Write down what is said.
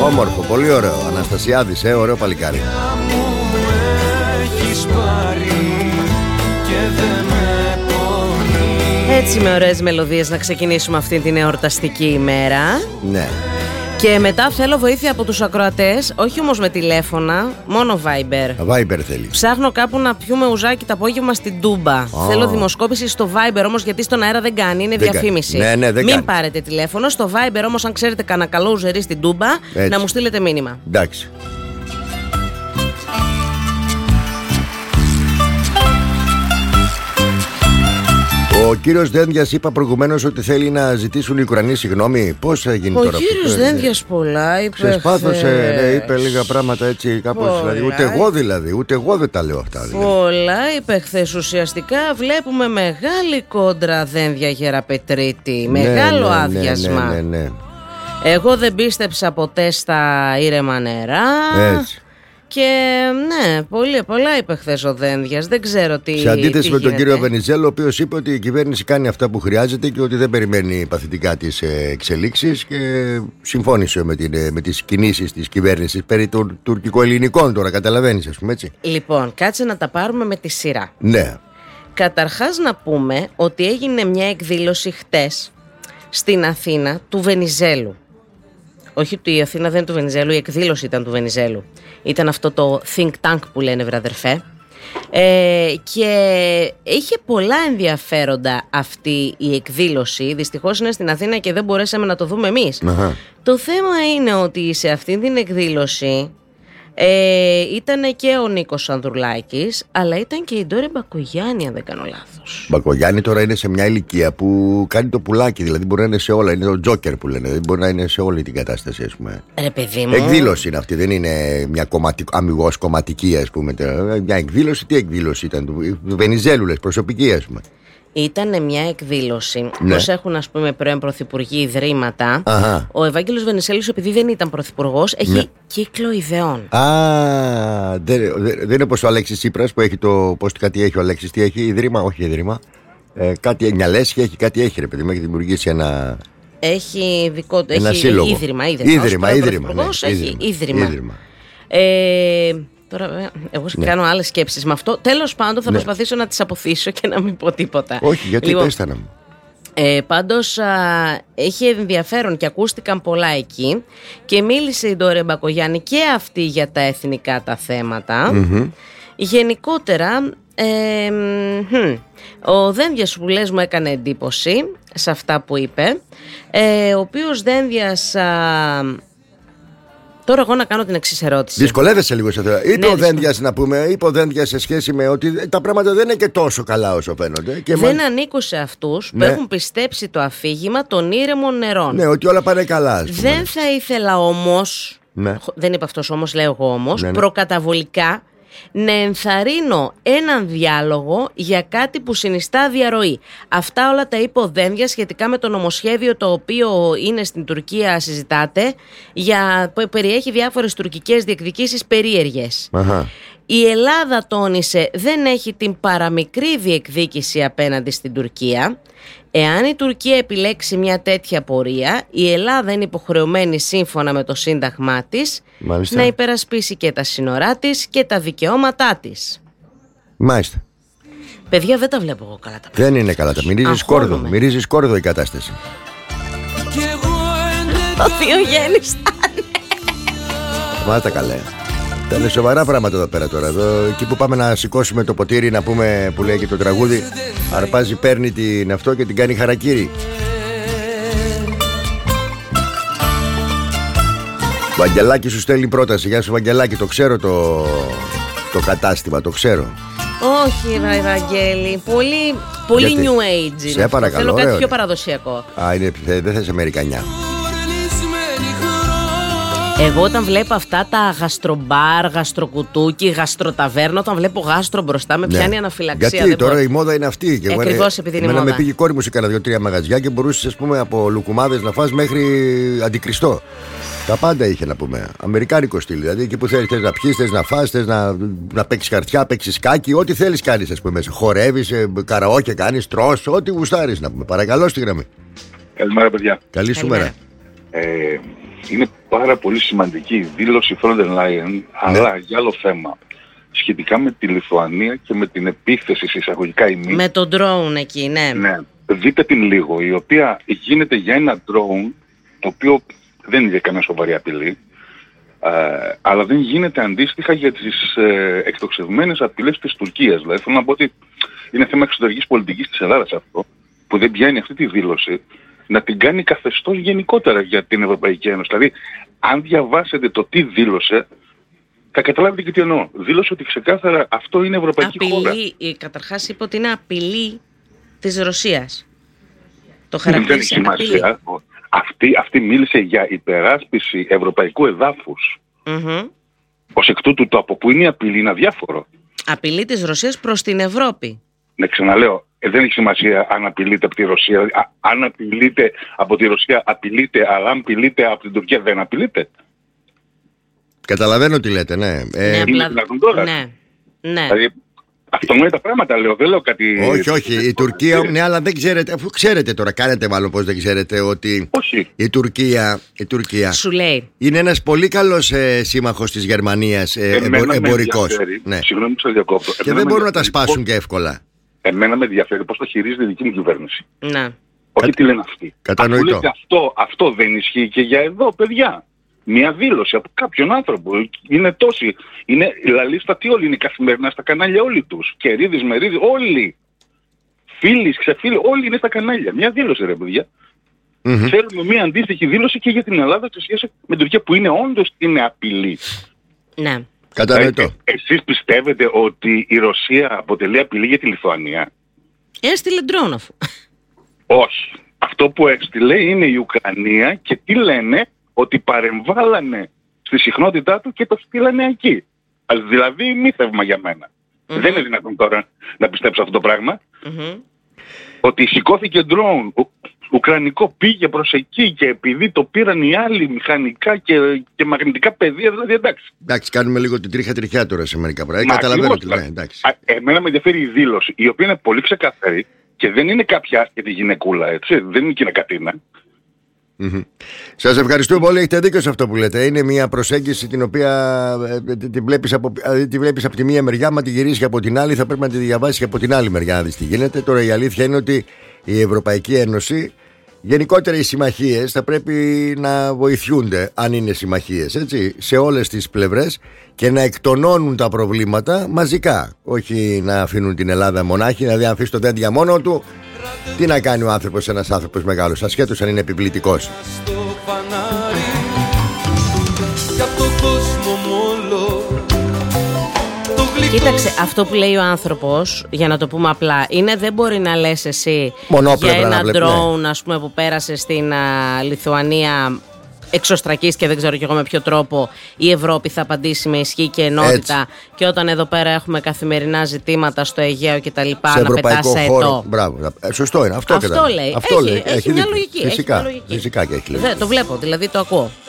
Όμορφο, πολύ ωραίο. Αναστασιάδης, ωραίο παλικάρι. Έτσι, με ωραίες μελωδίες να ξεκινήσουμε αυτή την εορταστική ημέρα. Ναι. Και μετά θέλω βοήθεια από τους ακροατές, όχι όμως με τηλέφωνα, μόνο Viber. Viber θέλει. Ψάχνω κάπου να πιούμε ουζάκι το απόγευμα στην Τούμπα. Θέλω δημοσκόπηση στο Viber όμως, γιατί στον αέρα δεν κάνει, είναι δεν διαφήμιση. Ναι, δεν Μην κάνει. πάρετε τηλέφωνο. Στο Viber όμως, αν ξέρετε κανένα καλό ουζερί στην Τούμπα, να μου στείλετε μήνυμα. Εντάξει. Ο κύριος Δένδιας είπα προηγουμένως ότι θέλει να ζητήσουν οι Ουκρανοί συγγνώμη. Πώς θα γίνει τώρα? Ο κύριος Δένδιας πολλά είπε. Ξεσπάθωσε, είπε λίγα πράγματα έτσι κάπως. Δηλαδή, ούτε εγώ δεν τα λέω αυτά. Δηλαδή. Πολλά είπε χθες. Ουσιαστικά βλέπουμε μεγάλη κόντρα Δένδια Γεραπετρίτη. Μεγάλο άδειασμα. Ναι. Εγώ δεν πίστεψα ποτέ στα ήρεμα νερά. Έτσι. Και ναι, πολλά είπε χθες ο Δένδιας. Δεν ξέρω τι. Σε αντίθεση με τον γίνεται. κύριο Βενιζέλο, ο οποίος είπε ότι η κυβέρνηση κάνει αυτά που χρειάζεται και ότι δεν περιμένει παθητικά τις εξελίξεις, και συμφώνησε με τις κινήσεις της κυβέρνησης περί των τουρκικοελληνικών. Τώρα καταλαβαίνεις, ας πούμε, έτσι. Λοιπόν, κάτσε να τα πάρουμε με τη σειρά. Ναι. Καταρχάς να πούμε ότι έγινε μια εκδήλωση χτες στην Αθήνα του Βενιζέλου. Όχι, η Αθήνα δεν είναι του Βενιζέλου, η εκδήλωση ήταν του Βενιζέλου. Ήταν αυτό το think tank που λένε, βραδερφέ. Και είχε πολλά ενδιαφέροντα αυτή η εκδήλωση. Δυστυχώς είναι στην Αθήνα και δεν μπορέσαμε να το δούμε εμείς. Το θέμα είναι ότι σε αυτή την εκδήλωση ήταν και ο Νίκος Ανδρουλάκης, αλλά ήταν και η Ντόρη Μπακογιάννη, αν δεν κάνω λάθος. Μπακογιάννη τώρα είναι σε μια ηλικία που κάνει το πουλάκι, δηλαδή μπορεί να είναι σε όλα. Είναι το τζόκερ που λένε, δηλαδή μπορεί να είναι σε όλη την κατάσταση, ας πούμε. Ρε παιδί μου. Εκδήλωση είναι αυτή, δεν είναι μια αμιγώς κομματική, ας πούμε. Μια εκδήλωση, τι εκδήλωση ήταν? Του Βενιζέλου, λες, προσωπική, ας πούμε. Ήταν μια εκδήλωση, πώς έχουν, ας πούμε, πρώην πρωθυπουργοί ιδρύματα. Ο Ευάγγελος Βενιζέλος, επειδή δεν ήταν πρωθυπουργός, έχει κύκλο ιδεών. Δεν είναι όπως ο Αλέξης Τσίπρας που έχει κάτι έχει ο Αλέξης, τι έχει, ίδρυμα, όχι ίδρυμα. Κάτι Νιαλέσχη έχει, κάτι έχει, ρε παιδί μου, έχει δημιουργήσει ένα. Έχει δικό του, έχει σύλλογο. ίδρυμα. Έχει ίδρυμα. Τώρα εγώ κάνω άλλες σκέψεις με αυτό. Τέλος πάντων θα προσπαθήσω να τις αποθήσω και να μην πω τίποτα. Όχι, γιατί πες τα να μου. Πάντως έχει ενδιαφέρον και ακούστηκαν πολλά εκεί. Και μίλησε η Ντόρη Μπακογιάννη και αυτή για τα εθνικά τα θέματα. Γενικότερα ο Δένδιας που λες μου έκανε εντύπωση σε αυτά που είπε, ο οποίος Δένδιας. Τώρα εγώ να κάνω την εξής ερώτηση. Δυσκολεύεσαι λίγο σε αυτό. Είπε ο Δένδιας, να πούμε, είπε ο Δένδιας σε σχέση με ότι τα πράγματα δεν είναι και τόσο καλά όσο φαίνονται. Και δεν ανήκω σε αυτούς που έχουν πιστέψει το αφήγημα των ήρεμων νερών. Ναι, ότι όλα πάνε καλά, ας πούμε. Δεν θα ήθελα όμως, δεν είπε αυτός όμως, λέω εγώ όμως, προκαταβολικά να ενθαρρύνω έναν διάλογο για κάτι που συνιστά διαρροή. Αυτά όλα τα είπε ο Δένδιας σχετικά με το νομοσχέδιο το οποίο είναι στην Τουρκία, συζητάτε, περιέχει διάφορες τουρκικές διεκδικήσεις περίεργες. Η Ελλάδα, τόνισε, δεν έχει την παραμικρή διεκδίκηση απέναντι στην Τουρκία. Εάν η Τουρκία επιλέξει μια τέτοια πορεία, η Ελλάδα είναι υποχρεωμένη σύμφωνα με το σύνταγμά της να υπερασπίσει και τα σύνορά της και τα δικαιώματά της. Μάλιστα. Παιδιά, δεν τα βλέπω εγώ καλά τα πράγματα. Δεν είναι καλά τα. Μυρίζει σκόρδο η κατάσταση. Ο Διογέννης θα είναι. Μάτα καλέ. Ήταν σοβαρά πράγματα εδώ πέρα τώρα. Εκεί που πάμε να σηκώσουμε το ποτήρι, να πούμε, που λέει και το τραγούδι, αρπάζει, παίρνει την αυτό και την κάνει χαρακίρι. Βαγγελάκη σου στέλνει πρόταση. Γεια σου Βαγγελάκη, το ξέρω το κατάστημα, το ξέρω. Όχι Βαγγέλη, πολύ new age. Σε παρακαλώ. Θέλω κάτι πιο παραδοσιακό. Δεν θες Αμερικανιά. Εγώ όταν βλέπω αυτά τα γαστρομπάρ, γαστροκουτούκι, γαστροταβέρνο, όταν βλέπω γάστρο μπροστά με πιάνει αναφυλαξία. Γιατί τώρα η μόδα είναι αυτή. Ακριβώς επειδή είναι η μόδα. Με πήγε η κόρη μου σε κάνα 2-3 μαγαζιά και μπορούσες, ας πούμε, από λουκουμάδες να φας μέχρι αντικριστό. Τα πάντα είχε, να πούμε. Αμερικάνικο στυλ. Δηλαδή εκεί που θέλεις να πιείς, θες να φας, θες να παίξεις χαρτιά, παίξεις σκάκι, ό,τι θέλεις κάνεις, ας πούμε. Χορεύεις, καραόκε κάνεις, τρως, ό,τι γουστάρεις, να πούμε. Παρακαλώ στη γραμμή. Καλημέρα, παιδιά. Καλή σου μέρα. είναι πάρα πολύ σημαντική η δήλωση von der Leyen, αλλά για άλλο θέμα. Σχετικά με τη Λιθουανία και με την επίθεση σε εισαγωγικά ημί. Με τον drone εκεί, ναι. Ναι. Δείτε την λίγο, η οποία γίνεται για ένα drone, το οποίο δεν είναι για καμία σοβαρή απειλή, αλλά δεν γίνεται αντίστοιχα για τις εκτοξευμένες απειλές της Τουρκίας. Δηλαδή θέλω να πω ότι είναι θέμα εξωτερικής πολιτικής της Ελλάδας αυτό, που δεν πιάνει αυτή τη δήλωση, να την κάνει καθεστώς γενικότερα για την Ευρωπαϊκή Ένωση. Δηλαδή, αν διαβάσετε το τι δήλωσε, θα καταλάβετε και τι εννοώ. Δήλωσε ότι ξεκάθαρα αυτό είναι ευρωπαϊκή χώρα. Καταρχάς είπε ότι είναι απειλή της Ρωσίας. Το χαρακτήρισε απειλή. Αυτή μίλησε για υπεράσπιση ευρωπαϊκού εδάφους. Ως εκ τούτου το από που είναι η απειλή είναι αδιάφορο. Απειλή της Ρωσίας προς την Ευρώπη. Ναι, ξαναλέω, δεν έχει σημασία αν απειλείται από τη Ρωσία. Αν απειλείται από τη Ρωσία, απειλείται, αλλά αν απειλείται από την Τουρκία, δεν απειλείται. Καταλαβαίνω τι λέτε, ναι. Είναι δυνατόν τώρα. Ναι. Δηλαδή, αυτονόητα πράγματα λέω, δεν λέω κάτι. Όχι, η Τουρκία, ναι, αλλά δεν ξέρετε, αφού ξέρετε τώρα, κάνετε μάλλον πως δεν ξέρετε ότι η Τουρκία σου λέει. Είναι ένας πολύ καλός σύμμαχος της Γερμανίας, εμπορικός. Ναι. Συγγνώμη που σας διακόπτω. Και δεν μπορούν να τα σπάσουν και εύκολα. Εμένα με ενδιαφέρει πώς το χειρίζεται η δική μου κυβέρνηση. Ναι. Όχι τι λένε αυτοί. Κατανοητό. Αυτό δεν ισχύει και για εδώ, παιδιά. Μια δήλωση από κάποιον άνθρωπο. Είναι τόσοι. Είναι λαλίστατοι όλοι. Είναι καθημερινά στα κανάλια όλοι τους. Κερίδης, Μερίδης, όλοι. Φίλοι, ξεφίλοι, όλοι είναι στα κανάλια. Μια δήλωση, ρε παιδιά. Ξέρουμε μια αντίστοιχη δήλωση και για την Ελλάδα σε σχέση με την Τουρκία που είναι όντως είναι απειλή. Ναι. Κατανοητό. Εσείς πιστεύετε ότι η Ρωσία αποτελεί απειλή για τη Λιθουανία? Έστειλε ντρόουν αφού. Όχι. Αυτό που έστειλε είναι η Ουκρανία και τι λένε? Ότι παρεμβάλλανε στη συχνότητά του και το στείλανε εκεί. Δηλαδή μύθευμα για μένα. Δεν είναι δυνατόν τώρα να πιστέψω αυτό το πράγμα. Ότι σηκώθηκε drone ουκρανικό, πήγε προς εκεί και επειδή το πήραν οι άλλοι μηχανικά και μαγνητικά πεδία, δηλαδή εντάξει. Εντάξει, κάνουμε λίγο την τρίχα τώρα σε μερικά πράγματα. Καταλαβαίνω τι λέει. Εντάξει. Εμένα με ενδιαφέρει η δήλωση, η οποία είναι πολύ ξεκαθαρή και δεν είναι κάποια άσχετη γυναικούλα, έτσι. Δεν είναι κινακατίνα. Σας ευχαριστούμε πολύ, έχετε δίκιο σε αυτό που λέτε. Είναι μια προσέγγιση την οποία τη βλέπεις από τη μία μεριά, μα τη γυρίσεις και από την άλλη θα πρέπει να τη διαβάσεις και από την άλλη μεριά να δεις τι γίνεται. Τώρα η αλήθεια είναι ότι η Ευρωπαϊκή Ένωση, γενικότερα οι συμμαχίες θα πρέπει να βοηθιούνται, αν είναι συμμαχίες, έτσι, σε όλες τις πλευρές και να εκτονώνουν τα προβλήματα μαζικά. Όχι να αφήνουν την Ελλάδα μονάχη, δηλαδή αν αφήσει το δέντια μόνο του, τι να κάνει ο άνθρωπος, ένας άνθρωπος μεγάλος, ασχέτως αν είναι επιβλητικός. Κοίταξε, αυτό που λέει ο άνθρωπος, για να το πούμε απλά, είναι δεν μπορεί να λες εσύ μονόπλευρα για ένα drone, ας πούμε, που πέρασε στην Λιθουανία εξωστρακής και δεν ξέρω κι εγώ με ποιο τρόπο η Ευρώπη θα απαντήσει με ισχύ και ενότητα. Έτσι. Και όταν εδώ πέρα έχουμε καθημερινά ζητήματα στο Αιγαίο και τα λοιπά, σε να πετάς σε ετώ. Μπράβο, σωστό είναι. Αυτό λέει. Έχει μια λογική. Φυσικά και έχει λογική. Το βλέπω, δηλαδή το ακούω.